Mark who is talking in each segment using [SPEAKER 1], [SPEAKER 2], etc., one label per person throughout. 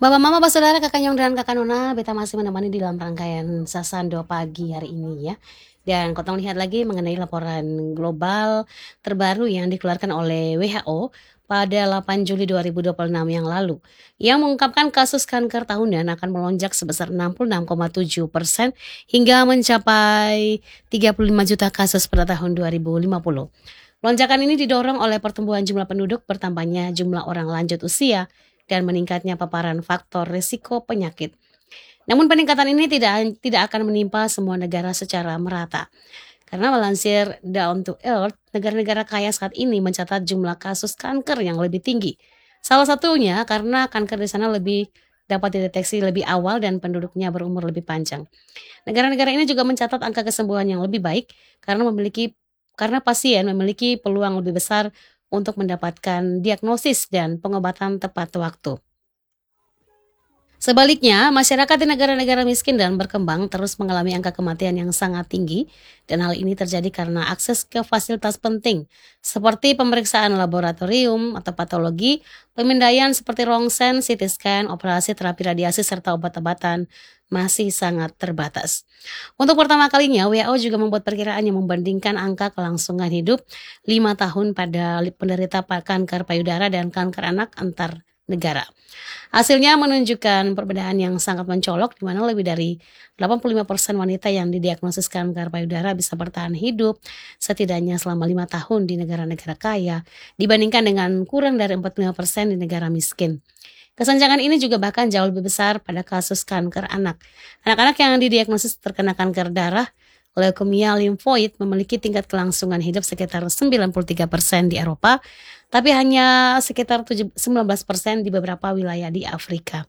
[SPEAKER 1] Bapak, mama, saudara, kakak Nyong, dan kakak Nona, beta masih menemani di dalam rangkaian Sasando pagi hari ini ya. Dan kotong lihat lagi mengenai laporan global terbaru yang dikeluarkan oleh WHO pada 8 Juli 2026 yang lalu, yang mengungkapkan kasus kanker tahunan akan melonjak sebesar 66,7% hingga mencapai 35 juta kasus pada tahun 2050. Lonjakan ini didorong oleh pertumbuhan jumlah penduduk, bertambahnya jumlah orang lanjut usia, dan meningkatnya paparan faktor risiko penyakit. Namun peningkatan ini tidak akan menimpa semua negara secara merata. Karena melansir Down to Earth, negara-negara kaya saat ini mencatat jumlah kasus kanker yang lebih tinggi. Salah satunya karena kanker di sana lebih dapat dideteksi lebih awal dan penduduknya berumur lebih panjang. Negara-negara ini juga mencatat angka kesembuhan yang lebih baik karena pasien memiliki peluang lebih besar untuk mendapatkan diagnosis dan pengobatan tepat waktu. Sebaliknya, masyarakat di negara-negara miskin dan berkembang terus mengalami angka kematian yang sangat tinggi, dan hal ini terjadi karena akses ke fasilitas penting seperti pemeriksaan laboratorium atau patologi, pemindaian seperti rongsen, CT scan, operasi terapi radiasi serta obat-obatan masih sangat terbatas. Untuk pertama kalinya, WHO juga membuat perkiraan yang membandingkan angka kelangsungan hidup 5 tahun pada penderita kanker payudara dan kanker anak antar negara. Hasilnya menunjukkan perbedaan yang sangat mencolok, di mana lebih dari 85% wanita yang didiagnosis kanker payudara bisa bertahan hidup setidaknya selama 5 tahun di negara-negara kaya, dibandingkan dengan kurang dari 45% di negara miskin. Kesenjangan ini juga bahkan jauh lebih besar pada kasus kanker anak. Anak-anak yang didiagnosis terkena kanker darah, leukemia limfoid memiliki tingkat kelangsungan hidup sekitar 93% di Eropa, tapi hanya sekitar 19% di beberapa wilayah di Afrika.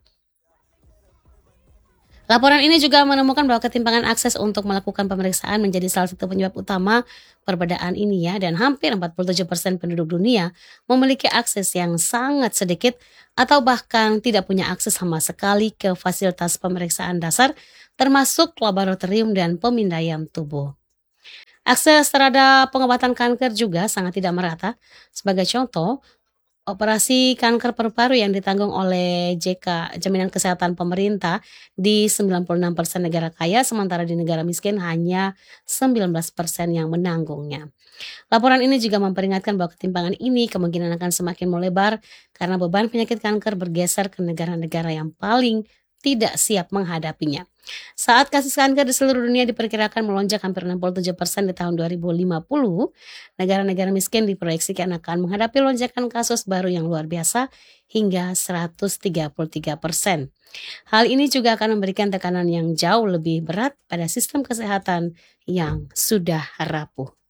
[SPEAKER 1] Laporan ini juga menemukan bahwa ketimpangan akses untuk melakukan pemeriksaan menjadi salah satu penyebab utama perbedaan ini ya, dan hampir 47% penduduk dunia memiliki akses yang sangat sedikit atau bahkan tidak punya akses sama sekali ke fasilitas pemeriksaan dasar termasuk laboratorium dan pemindaian tubuh. Akses terhadap pengobatan kanker juga sangat tidak merata. Sebagai contoh, operasi kanker paru-paru yang ditanggung oleh Jaminan Kesehatan Pemerintah di 96% negara kaya, sementara di negara miskin hanya 19% yang menanggungnya. Laporan ini juga memperingatkan bahwa ketimpangan ini kemungkinan akan semakin melebar karena beban penyakit kanker bergeser ke negara-negara yang paling tidak siap menghadapinya. Saat kasus kanker di seluruh dunia diperkirakan melonjak hampir 67% di tahun 2050, negara-negara miskin diproyeksikan akan menghadapi lonjakan kasus baru yang luar biasa hingga 133%. Hal ini juga akan memberikan tekanan yang jauh lebih berat pada sistem kesehatan yang sudah rapuh.